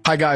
Hi, guys.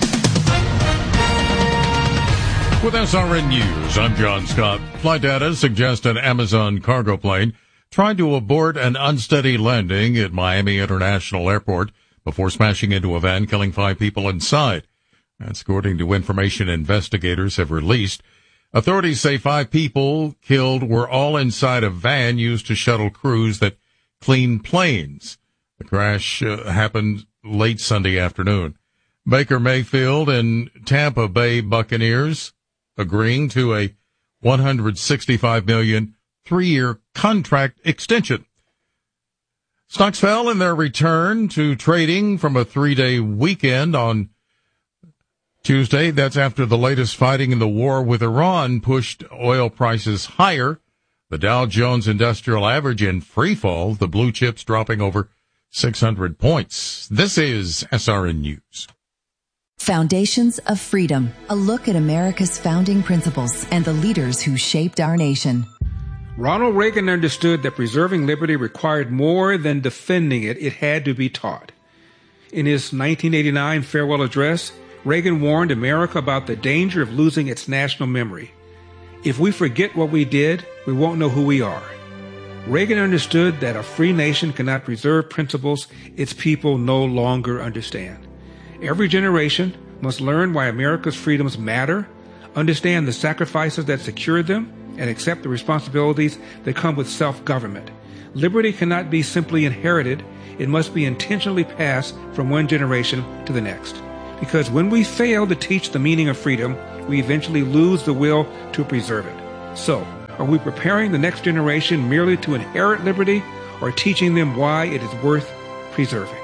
With SRN News, I'm John Scott. Flight data suggests an Amazon cargo plane tried to abort an unsteady landing at Miami International Airport before smashing into a van, killing 5 people inside. That's according to information investigators have released. Authorities say 5 people killed were all inside a van used to shuttle crews that clean planes. The crash happened late Sunday afternoon. Baker Mayfield and Tampa Bay Buccaneers agreeing to a $165 million 3-year contract extension. Stocks fell in their return to trading from a 3-day weekend on Tuesday. That's after the latest fighting in the war with Iran pushed oil prices higher. The Dow Jones Industrial Average in free fall, the blue chips dropping over 600 points. This is SRN News. Foundations of Freedom, a look at America's founding principles and the leaders who shaped our nation. Ronald Reagan understood that preserving liberty required more than defending it. It had to be taught. In his 1989 farewell address, Reagan warned America about the danger of losing its national memory. If we forget what we did, we won't know who we are. Reagan understood that a free nation cannot preserve principles its people no longer understand. Every generation must learn why America's freedoms matter, understand the sacrifices that secured them, and accept the responsibilities that come with self-government. Liberty cannot be simply inherited. It must be intentionally passed from one generation to the next. Because when we fail to teach the meaning of freedom, we eventually lose the will to preserve it. So, are we preparing the next generation merely to inherit liberty, or teaching them why it is worth preserving?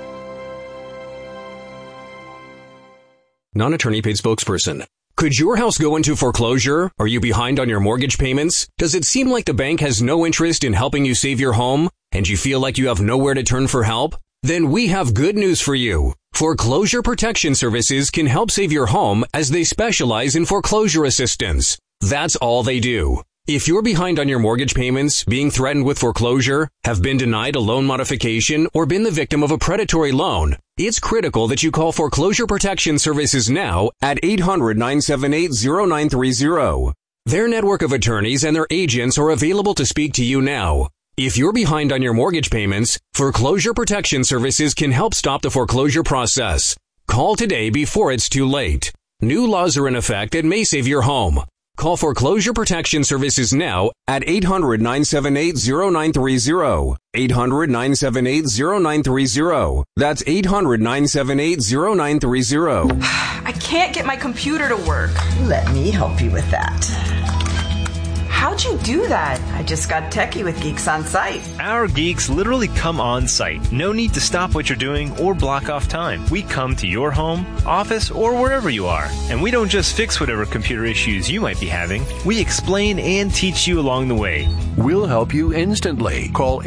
Non-attorney paid spokesperson. Could your house go into foreclosure? Are you behind on your mortgage payments? Does it seem like the bank has no interest in helping you save your home? And you feel like you have nowhere to turn for help? Then we have good news for you. Foreclosure Protection Services can help save your home as they specialize in foreclosure assistance. That's all they do. If you're behind on your mortgage payments, being threatened with foreclosure, have been denied a loan modification, or been the victim of a predatory loan, it's critical that you call Foreclosure Protection Services now at 800-978-0930. Their network of attorneys and their agents are available to speak to you now. If you're behind on your mortgage payments, Foreclosure Protection Services can help stop the foreclosure process. Call today before it's too late. New laws are in effect that may save your home. Call Foreclosure Protection Services now at 800-978-0930. 800-978-0930. That's 800-978-0930. I can't get my computer to work. Let me help you with that. How'd you do that? I just got techie with Geeks on Site. Our geeks literally come on site. No need to stop what you're doing or block off time. We come to your home, office, or wherever you are. And we don't just fix whatever computer issues you might be having. We explain and teach you along the way. We'll help you instantly. Call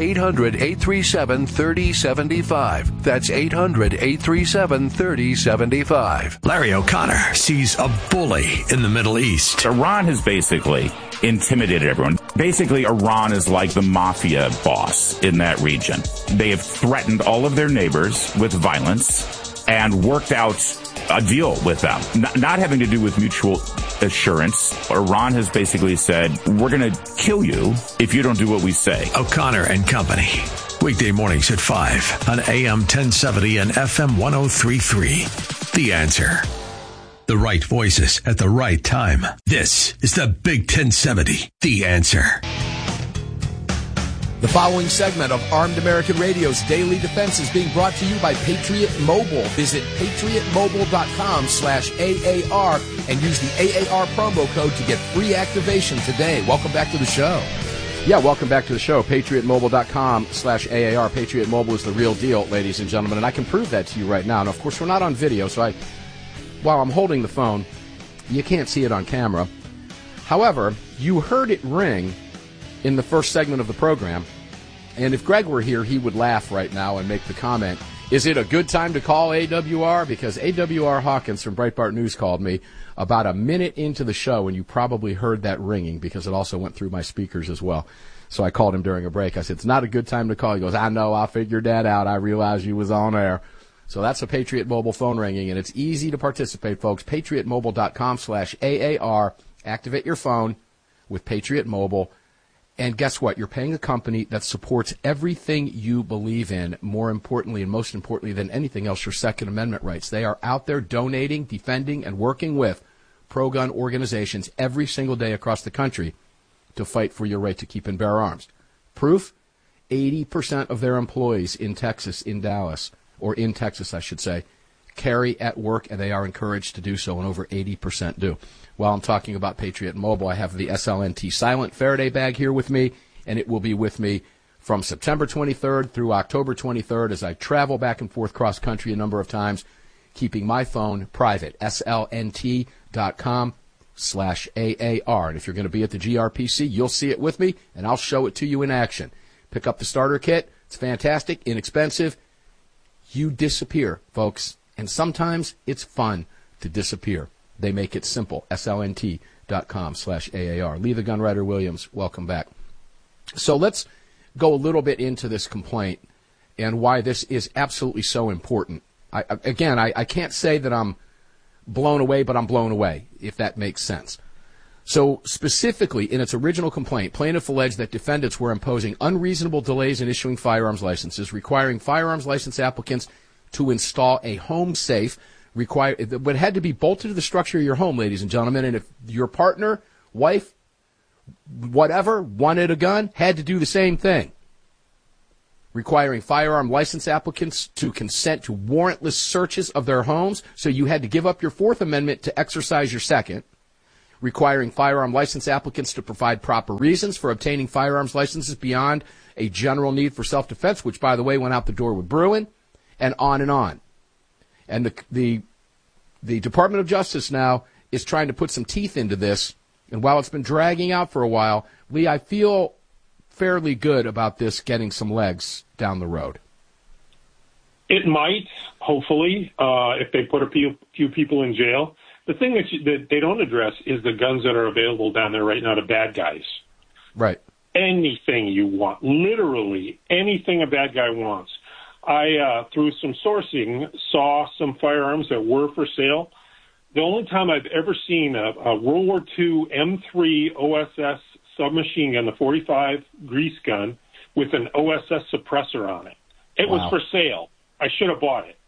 800-837-3075. That's 800-837-3075. Larry O'Connor sees a bully in the Middle East. Iran has basically intimidated everyone. Basically, Iran is like the mafia boss in that region. They have threatened all of their neighbors with violence and worked out a deal with them. Not having to do with mutual assurance. Iran has basically said, we're going to kill you if you don't do what we say. O'Connor and Company. Weekday mornings at 5 on AM 1070 and FM 103.3. The Answer. The right voices at the right time. This is the Big 1070, The Answer. The following segment of Armed American Radio's Daily Defense is being brought to you by Patriot Mobile. Visit patriotmobile.com/AAR and use the AAR promo code to get free activation today. Welcome back to the show. Yeah, welcome back to the show. patriotmobile.com/AAR. Patriot Mobile is the real deal, ladies and gentlemen, and I can prove that to you right now. And, of course, we're not on video, so while I'm holding the phone, you can't see it on camera. However, you heard it ring in the first segment of the program, and if Greg were here, he would laugh right now and make the comment, is it a good time to call AWR? Because AWR Hawkins from Breitbart News called me about a minute into the show, and you probably heard that ringing because it also went through my speakers as well. So I called him during a break. I said, it's not a good time to call. He goes, I know, I figured that out. I realized you was on air. So that's a Patriot Mobile phone ringing, and it's easy to participate, folks. PatriotMobile.com/AAR. Activate your phone with Patriot Mobile. And guess what? You're paying a company that supports everything you believe in, more importantly and most importantly than anything else, your Second Amendment rights. They are out there donating, defending, and working with pro-gun organizations every single day across the country to fight for your right to keep and bear arms. Proof? 80% of their employees in Texas, in Dallas, or in Texas, I should say, carry at work, and they are encouraged to do so, and over 80% do. While I'm talking about Patriot Mobile, I have the SLNT Silent Faraday bag here with me, and it will be with me from September 23rd through October 23rd as I travel back and forth cross-country a number of times, keeping my phone private, slnt.com/AAR. And if you're going to be at the GRPC, you'll see it with me, and I'll show it to you in action. Pick up the starter kit. It's fantastic, inexpensive. You disappear, folks, and sometimes it's fun to disappear. They make it simple, slnt.com/AAR. Lee the Gunwriter Williams, welcome back. So let's go a little bit into this complaint and why this is absolutely so important. I can't say that I'm blown away, but I'm blown away, if that makes sense. So specifically, in its original complaint, plaintiff alleged that defendants were imposing unreasonable delays in issuing firearms licenses, requiring firearms license applicants to install a home safe, but it had to be bolted to the structure of your home, ladies and gentlemen, and if your partner, wife, whatever, wanted a gun, had to do the same thing. Requiring firearm license applicants to consent to warrantless searches of their homes, so you had to give up your Fourth Amendment to exercise your Second. Requiring firearm license applicants to provide proper reasons for obtaining firearms licenses beyond a general need for self-defense, which, by the way, went out the door with Bruen, and on and on. And the Department of Justice now is trying to put some teeth into this, and while it's been dragging out for a while, Lee, I feel fairly good about this getting some legs down the road. It might, hopefully, if they put a few people in jail. The thing that they don't address is the guns that are available down there right now to bad guys. Right. Anything you want, literally anything a bad guy wants. I, through some sourcing, saw some firearms that were for sale. The only time I've ever seen a World War II M3 OSS submachine gun, the 45 grease gun, with an OSS suppressor on it. It was for sale. I should have bought it.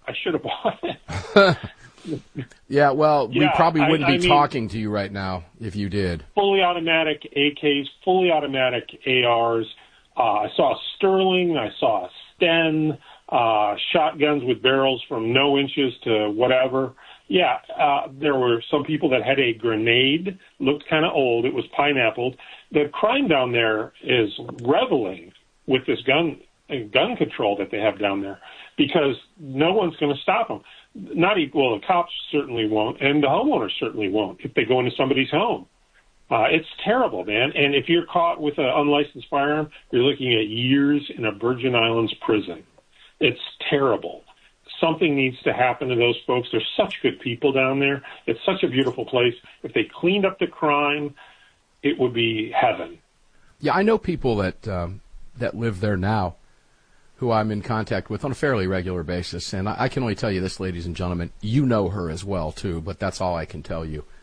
Yeah, well, we probably wouldn't be talking to you right now if you did. Fully automatic AKs, fully automatic ARs. I saw a Sterling. I saw a Sten. Shotguns with barrels from no inches to whatever. Yeah, there were some people that had a grenade, looked kind of old. It was pineappled. The crime down there is reveling with this gun control that they have down there because no one's going to stop them. The cops certainly won't, and the homeowners certainly won't if they go into somebody's home. It's terrible, man. And if you're caught with an unlicensed firearm, you're looking at years in a Virgin Islands prison. It's terrible. Something needs to happen to those folks. They're such good people down there. It's such a beautiful place. If they cleaned up the crime, it would be heaven. Yeah, I know people that live there now who I'm in contact with on a fairly regular basis. And I can only tell you this, ladies and gentlemen, you know her as well, too, but that's all I can tell you.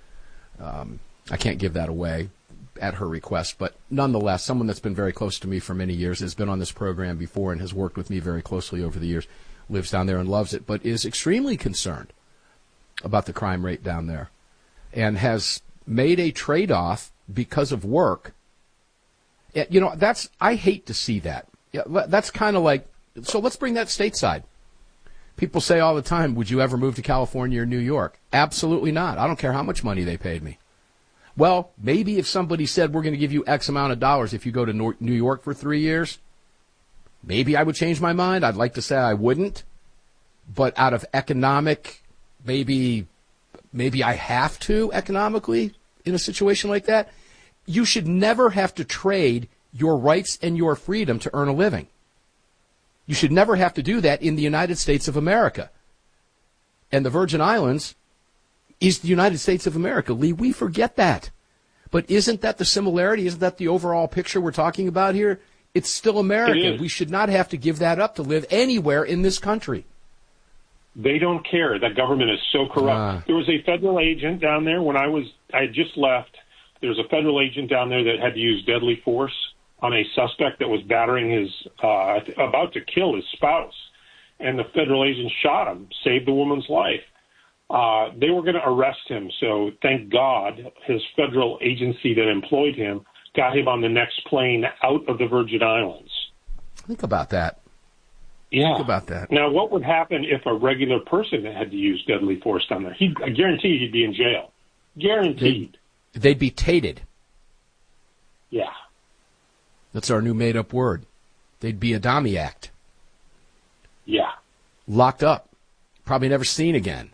I can't give that away at her request, but nonetheless, someone that's been very close to me for many years, has been on this program before and has worked with me very closely over the years, lives down there and loves it, but is extremely concerned about the crime rate down there and has made a trade-off because of work. You know, I hate to see that. Yeah, that's kind of like, so let's bring that stateside. People say all the time, would you ever move to California or New York? Absolutely not. I don't care how much money they paid me. Well, maybe if somebody said we're going to give you X amount of dollars if you go to New York for 3 years, maybe I would change my mind. I'd like to say I wouldn't. But out of economic, maybe I have to economically in a situation like that. You should never have to trade your rights and your freedom to earn a living. You should never have to do that in the United States of America. And the Virgin Islands is the United States of America. Lee, we forget that. But isn't that the similarity? Isn't that the overall picture we're talking about here? It's still America. We should not have to give that up to live anywhere in this country. They don't care. That government is so corrupt. There was a federal agent down there when I had just left. There was a federal agent down there that had to use deadly force on a suspect that was battering his, about to kill his spouse. And the federal agent shot him, saved the woman's life. They were going to arrest him. So thank God his federal agency that employed him got him on the next plane out of the Virgin Islands. Think about that. Yeah. Think about that. Now, what would happen if a regular person had to use deadly force down there? I guarantee he'd be in jail. Guaranteed. They'd be tated. Yeah. That's our new made-up word. They'd be Adamiacked. Yeah. Locked up. Probably never seen again.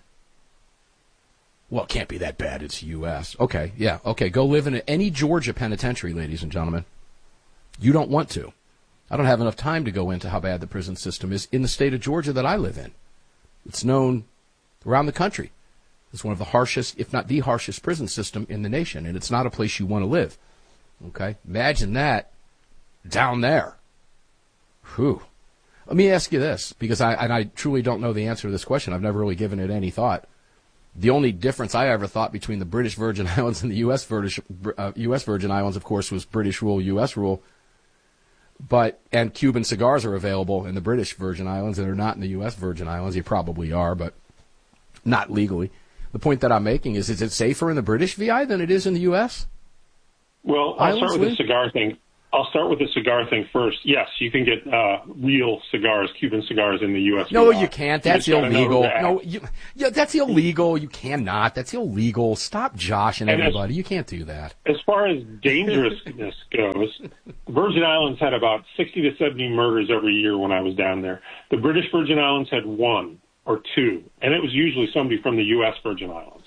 Well, it can't be that bad. It's U.S. Okay, yeah. Okay, go live in any Georgia penitentiary, ladies and gentlemen. You don't want to. I don't have enough time to go into how bad the prison system is in the state of Georgia that I live in. It's known around the country. It's one of the harshest, if not the harshest, prison system in the nation, and it's not a place you want to live. Okay? Imagine that down there. Whew. Let me ask you this, because I truly don't know the answer to this question. I've never really given it any thought. The only difference I ever thought between the British Virgin Islands and the U.S. Virgin Islands, of course, was British rule, U.S. rule. And Cuban cigars are available in the British Virgin Islands, and they're not in the U.S. Virgin Islands. They probably are, but not legally. The point that I'm making is it safer in the British VI than it is in the U.S.? Well, I'll start with the cigar thing. I'll start with the cigar thing first. Yes, you can get real cigars, Cuban cigars, in the U.S. No, you can't. That's illegal. No, that's illegal. You cannot. That's illegal. Stop joshing everybody. You can't do that. As far as dangerousness goes, Virgin Islands had about 60 to 70 murders every year when I was down there. The British Virgin Islands had 1 or 2, and it was usually somebody from the U.S. Virgin Islands.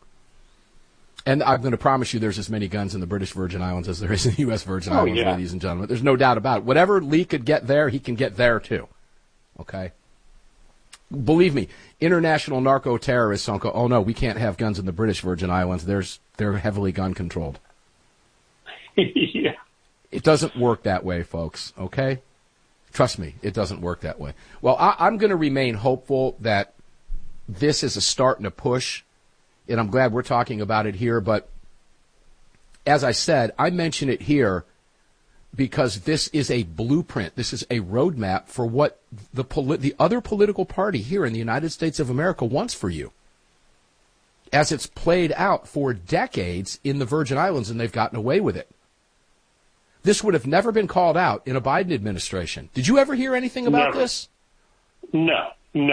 And I'm going to promise you there's as many guns in the British Virgin Islands as there is in the U.S. Virgin Islands, ladies and gentlemen. There's no doubt about it. Whatever Lee could get there, he can get there, too. Okay? Believe me, international narco-terrorists don't go, oh, no, we can't have guns in the British Virgin Islands. They're heavily gun-controlled. Yeah. It doesn't work that way, folks, okay? Trust me, it doesn't work that way. Well, I'm going to remain hopeful that this is a start and a push, and I'm glad we're talking about it here. But as I said, I mention it here because this is a blueprint. This is a roadmap for what the other political party here in the United States of America wants for you, as it's played out for decades in the Virgin Islands, and they've gotten away with it. This would have never been called out in a Biden administration. Did you ever hear anything about this? No.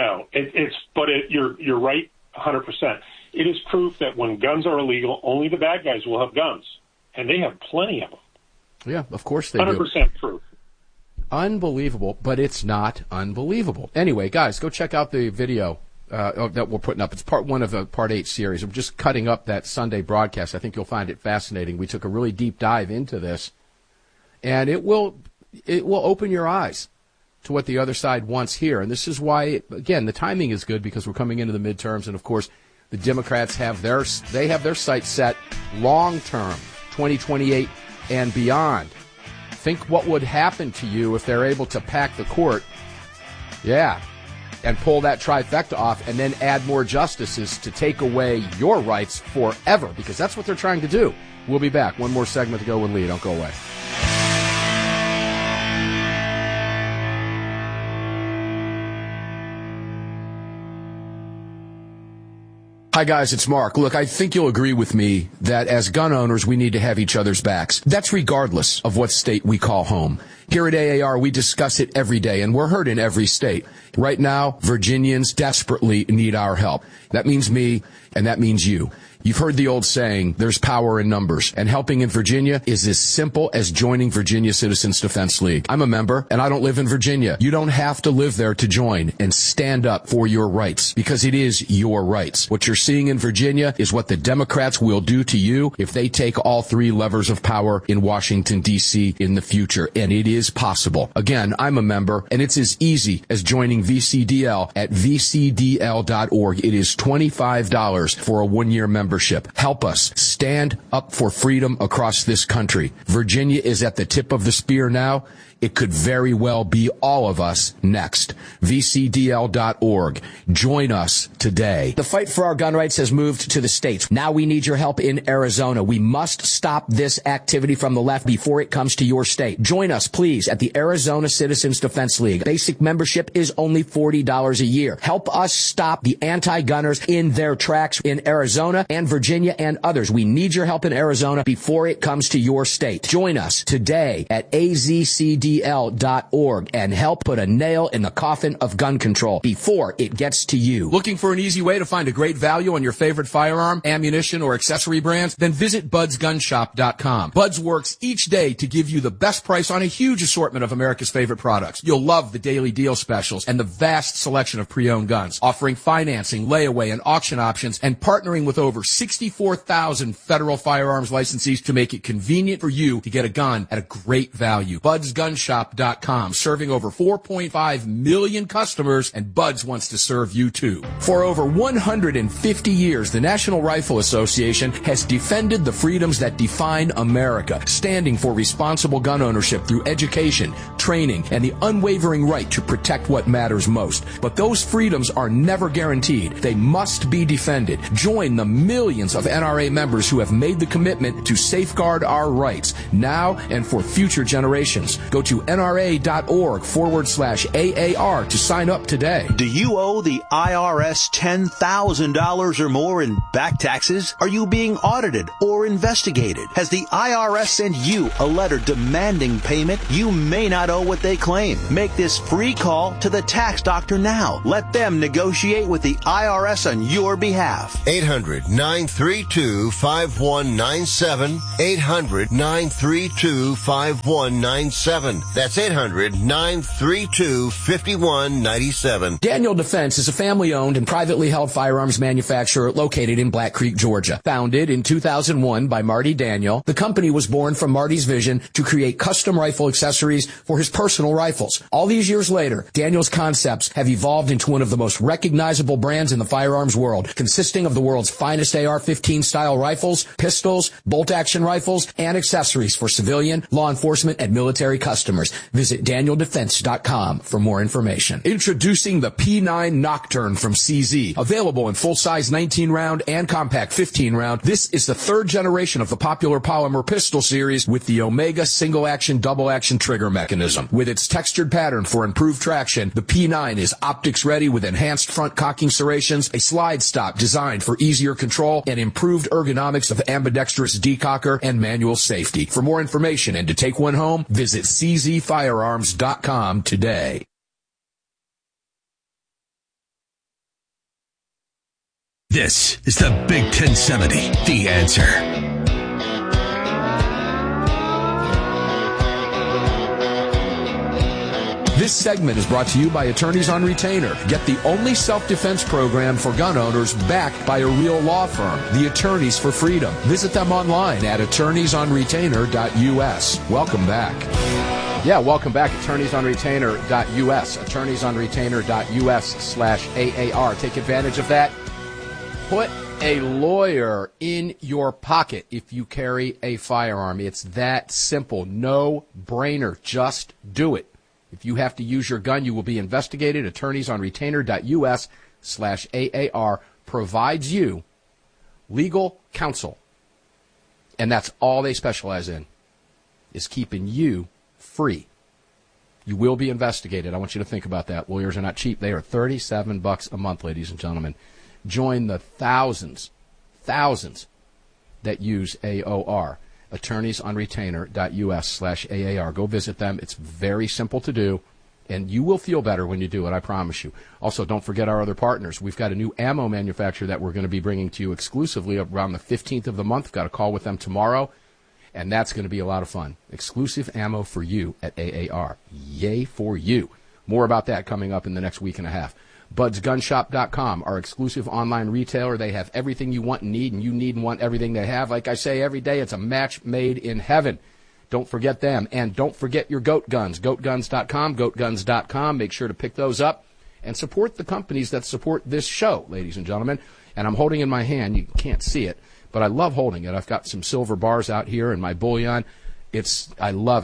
You're right 100%. It is proof that when guns are illegal, only the bad guys will have guns. And they have plenty of them. Yeah, of course they do. 100% proof. Unbelievable, but it's not unbelievable. Anyway, guys, go check out the video that we're putting up. It's part 1 of a part 8 series. I'm just cutting up that Sunday broadcast. I think you'll find it fascinating. We took a really deep dive into this, and it will open your eyes to what the other side wants here. And this is why, again, the timing is good because we're coming into the midterms, and of course, the Democrats have their sights set long-term, 2028 and beyond. Think what would happen to you if they're able to pack the court, and pull that trifecta off and then add more justices to take away your rights forever, because that's what they're trying to do. We'll be back. One more segment to go with Lee. Don't go away. Hi, guys, it's Mark. Look, I think you'll agree with me that as gun owners, we need to have each other's backs. That's regardless of what state we call home. Here at AAR, we discuss it every day, and we're heard in every state. Right now, Virginians desperately need our help. That means me, and that means you. You've heard the old saying, there's power in numbers, and helping in Virginia is as simple as joining Virginia Citizens Defense League. I'm a member, and I don't live in Virginia. You don't have to live there to join and stand up for your rights, because it is your rights. What you're seeing in Virginia is what the Democrats will do to you if they take all 3 levers of power in Washington, D.C. in the future, and it is possible. Again, I'm a member, and it's as easy as joining VCDL at vcdl.org. It is $25 for a 1-year membership. Help us stand up for freedom across this country. Virginia is at the tip of the spear now, it could very well be all of us next. VCDL.org. Join us today. The fight for our gun rights has moved to the states. Now we need your help in Arizona. We must stop this activity from the left before it comes to your state. Join us, please, at the Arizona Citizens Defense League. Basic membership is only $40 a year. Help us stop the anti-gunners in their tracks in Arizona and Virginia and others. We need your help in Arizona before it comes to your state. Join us today at azcdl.org and help put a nail in the coffin of gun control before it gets to you. Looking for an easy way to find a great value on your favorite firearm, ammunition, or accessory brands? Then visit budsgunshop.com. Buds works each day to give you the best price on a huge assortment of America's favorite products. You'll love the daily deal specials and the vast selection of pre-owned guns, offering financing, layaway, and auction options, and partnering with over 64,000 federal firearms licensees to make it convenient for you to get a gun at a great value. BudsGunshop.com, serving over 4.5 million customers, and Buds wants to serve you too. For over 150 years, the National Rifle Association has defended the freedoms that define America, standing for responsible gun ownership through education, training, and the unwavering right to protect what matters most. But those freedoms are never guaranteed. They must be defended. Join the millions of NRA members who have made the commitment to safeguard our rights now and for future generations. Go to nra.org/AAR to sign up today. Do you owe the IRS $10,000 or more in back taxes? Are you being audited or investigated? Has the IRS sent you a letter demanding payment? You may not owe what they claim. Make this free call to the tax doctor now. Let them negotiate with the IRS on your behalf. 800-932-5197. 800-932-5197. That's 800-932-5197. Daniel Defense is a family-owned and privately held firearms manufacturer located in Black Creek, Georgia. Founded in 2001 by Marty Daniel, the company was born from Marty's vision to create custom rifle accessories for his personal rifles. All these years later, Daniel's concepts have evolved into one of the most recognizable brands in the firearms world, consisting of the world's finest AR-15 style rifles, pistols, bolt-action rifles, and accessories for civilian, law enforcement, and military customers. Visit DanielDefense.com for more information. Introducing the P9 Nocturne from CZ. Available in full-size 19-round and compact 15-round, this is the third generation of the popular polymer pistol series with the Omega single-action, double-action trigger mechanism. With its textured pattern for improved traction, the P9 is optics-ready with enhanced front cocking serrations, a slide stop designed for easier control, and improved ergonomics of ambidextrous decocker and manual safety. For more information and to take one home, visit czfirearms.com today. This is the Big 1070, The Answer. This segment is brought to you by Attorneys on Retainer. Get the only self-defense program for gun owners backed by a real law firm, the Attorneys for Freedom. Visit them online at attorneysonretainer.us. Welcome back. Yeah, welcome back. Attorneysonretainer.us. Attorneysonretainer.us/AAR. Take advantage of that. Put a lawyer in your pocket if you carry a firearm. It's that simple. No brainer. Just do it. If you have to use your gun, you will be investigated. Attorneysonretainer.us/AAR provides you legal counsel. And that's all they specialize in, is keeping you free. You will be investigated. I want you to think about that. Lawyers are not cheap. They are $37 a month, ladies and gentlemen. Join the thousands that use AOR. Attorneysonretainer.us/AAR. Go visit them. It's very simple to do, and you will feel better when you do it, I promise you. Also, don't forget our other partners. We've got a new ammo manufacturer that we're going to be bringing to you exclusively around the 15th of the month. We've got a call with them tomorrow, and that's going to be a lot of fun. Exclusive ammo for you at AAR. Yay for you. More about that coming up in the next week and a half. BudsGunshop.com, our exclusive online retailer. They have everything you want and need, and you need and want everything they have. Like I say every day, it's a match made in heaven. Don't forget them. And don't forget your Goat Guns. GoatGuns.com, GoatGuns.com. Make sure to pick those up and support the companies that support this show, ladies and gentlemen. And I'm holding in my hand, you can't see it, but I love holding it. I've got some silver bars out here in my bullion. I love it.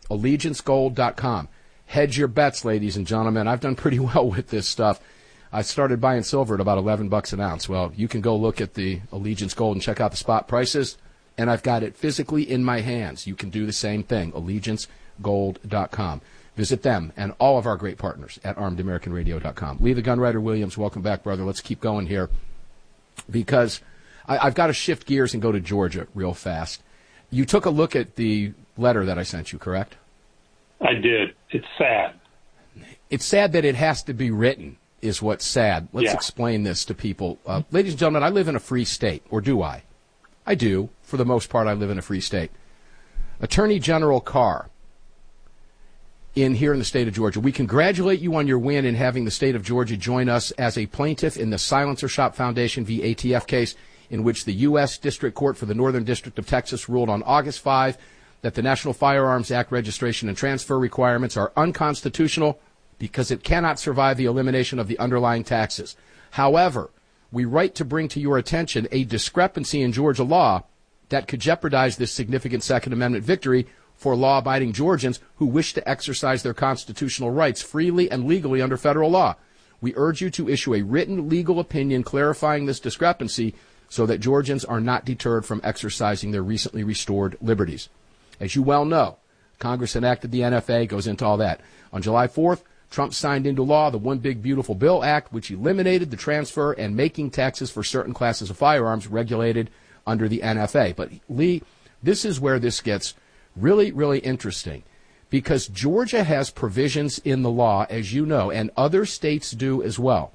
AllegianceGold.com. Hedge your bets, ladies and gentlemen. I've done pretty well with this stuff. I started buying silver at about $11 an ounce. Well, you can go look at the Allegiance Gold and check out the spot prices, and I've got it physically in my hands. You can do the same thing, AllegianceGold.com. Visit them and all of our great partners at ArmedAmericanRadio.com. Lee the Gunwriter Williams, welcome back, brother. Let's keep going here because I've got to shift gears and go to Georgia real fast. You took a look at the letter that I sent you, correct? I did. It's sad. It's sad that it has to be written is what's sad. Let's explain this to people. Ladies and gentlemen, I live in a free state, or do I? I do. For the most part, I live in a free state. Attorney General Carr, here in the state of Georgia, we congratulate you on your win in having the state of Georgia join us as a plaintiff in the Silencer Shop Foundation v. ATF case in which the U.S. District Court for the Northern District of Texas ruled on August 5 that the National Firearms Act registration and transfer requirements are unconstitutional because it cannot survive the elimination of the underlying taxes. However, we write to bring to your attention a discrepancy in Georgia law that could jeopardize this significant Second Amendment victory for law-abiding Georgians who wish to exercise their constitutional rights freely and legally under federal law. We urge you to issue a written legal opinion clarifying this discrepancy so that Georgians are not deterred from exercising their recently restored liberties. As you well know, Congress enacted the NFA, goes into all that. On July 4th, Trump signed into law the One Big Beautiful Bill Act, which eliminated the transfer and making taxes for certain classes of firearms regulated under the NFA. But, Lee, this is where this gets really, really interesting, because Georgia has provisions in the law, as you know, and other states do as well,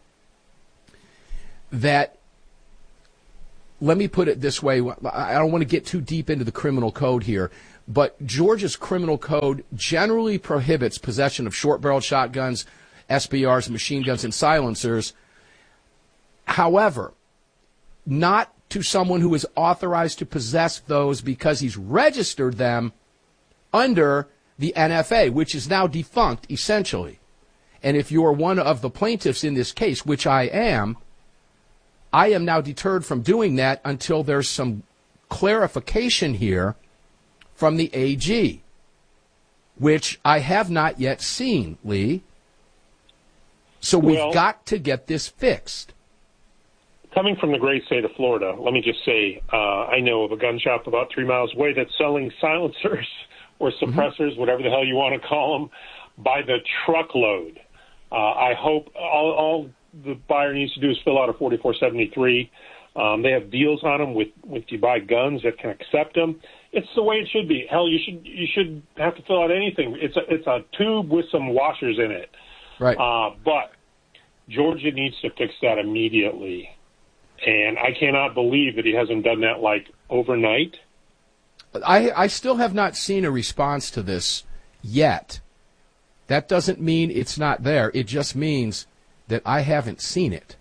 that, let me put it this way, I don't want to get too deep into the criminal code here, but Georgia's criminal code generally prohibits possession of short-barreled shotguns, SBRs, machine guns, and silencers. However, not to someone who is authorized to possess those because he's registered them under the NFA, which is now defunct, essentially. And if you're one of the plaintiffs in this case, which I am now deterred from doing that until there's some clarification here from the AG, which I have not yet seen, Lee. So we've got to get this fixed. Coming from the great state of Florida, let me just say, I know of a gun shop about 3 miles away that's selling silencers or suppressors, whatever the hell you want to call them, by the truckload. I hope all the buyer needs to do is fill out a 4473. They have deals on them with you buy guns that can accept them. It's the way it should be. Hell, you should have to fill out anything. It's a tube with some washers in it. Right. But Georgia needs to fix that immediately. And I cannot believe that he hasn't done that, like, overnight. I still have not seen a response to this yet. That doesn't mean it's not there. It just means that I haven't seen it.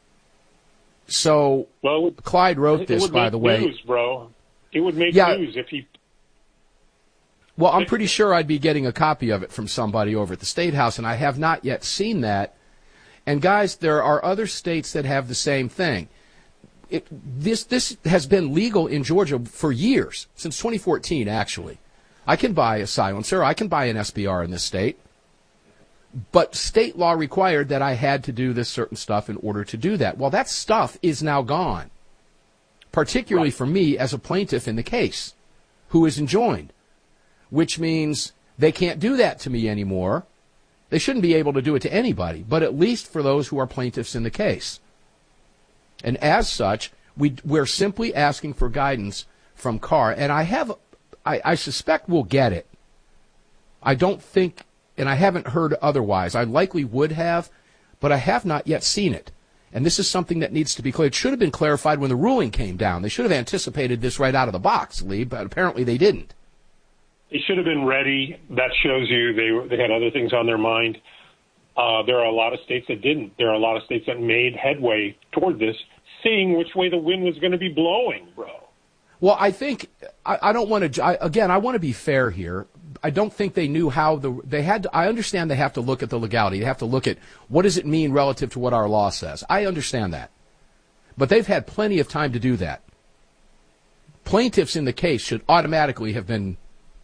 So, Clyde wrote this, by the way. It would make news, bro. It would make news if he... Well, I'm pretty sure I'd be getting a copy of it from somebody over at the State House, and I have not yet seen that. And, guys, there are other states that have the same thing. This has been legal in Georgia for years, since 2014, actually. I can buy a silencer. I can buy an SBR in this state. But state law required that I had to do this certain stuff in order to do that. Well, that stuff is now gone, particularly for me as a plaintiff in the case who is enjoined, which means they can't do that to me anymore. They shouldn't be able to do it to anybody, but at least for those who are plaintiffs in the case. And as such, we're simply asking for guidance from Carr. And I suspect we'll get it. I don't think, and I haven't heard otherwise. I likely would have, but I have not yet seen it. And this is something that needs to be clear. It should have been clarified when the ruling came down. They should have anticipated this right out of the box, Lee, but apparently they didn't. They should have been ready. That shows you they had other things on their mind. There are a lot of states that didn't. There are a lot of states that made headway toward this, seeing which way the wind was going to be blowing, bro. Well, I think I don't want to. Again, I want to be fair here. I don't think they knew how they had to. I understand they have to look at the legality. They have to look at what does it mean relative to what our law says. I understand that, but they've had plenty of time to do that. Plaintiffs in the case should automatically have been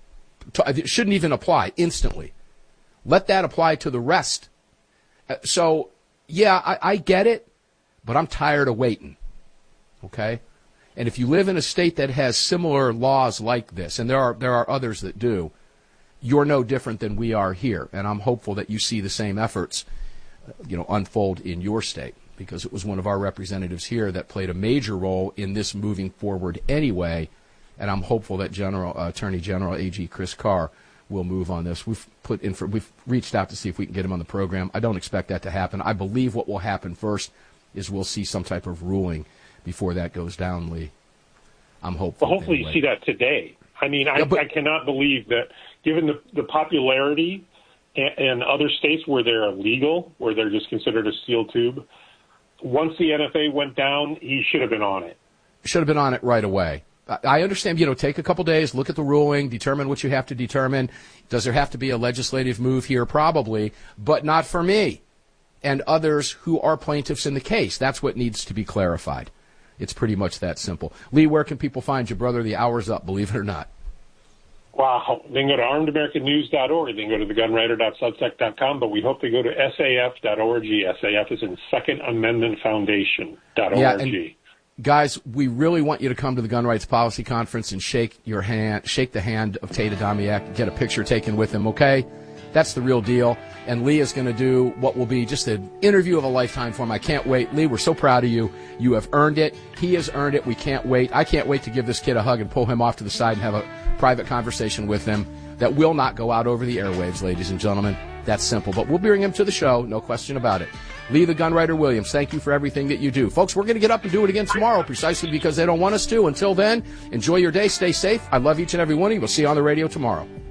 It shouldn't even apply instantly. Let that apply to the rest. So, yeah, I get it, but I'm tired of waiting. Okay? And if you live in a state that has similar laws like this, and there are others that do, you're no different than we are here. And I'm hopeful that you see the same efforts, unfold in your state, because it was one of our representatives here that played a major role in this moving forward anyway. And I'm hopeful that Attorney General A.G. Chris Carr will move on this. We've reached out to see if we can get him on the program. I don't expect that to happen. I believe what will happen first is we'll see some type of ruling before that goes down, Lee. I'm hopeful. Well, hopefully anyway. You see that today. I mean, I cannot believe that, given the popularity in other states where they're illegal, where they're just considered a steel tube, once the NFA went down, he should have been on it. Should have been on it right away. I understand, take a couple days, look at the ruling, determine what you have to determine. Does there have to be a legislative move here? Probably, but not for me and others who are plaintiffs in the case. That's what needs to be clarified. It's pretty much that simple. Lee, where can people find you, brother? The hour's up, believe it or not. Wow. They can go to armedamericannews.org. They can go to thegunwriter.substack.com, but we hope they go to SAF.org. SAF is in Second Amendment Foundation.org. Yeah, and guys, we really want you to come to the Gun Rights Policy Conference and shake the hand of Tate Adamiak, get a picture taken with him, okay? That's the real deal. And Lee is going to do what will be just an interview of a lifetime for him. I can't wait. Lee, we're so proud of you. You have earned it. He has earned it. We can't wait. I can't wait to give this kid a hug and pull him off to the side and have a private conversation with him that will not go out over the airwaves, ladies and gentlemen. That's simple. But we'll bring him to the show, no question about it. Lee the Gunwriter Williams, thank you for everything that you do. Folks, we're going to get up and do it again tomorrow precisely because they don't want us to. Until then, enjoy your day. Stay safe. I love each and every one of you. We'll see you on the radio tomorrow.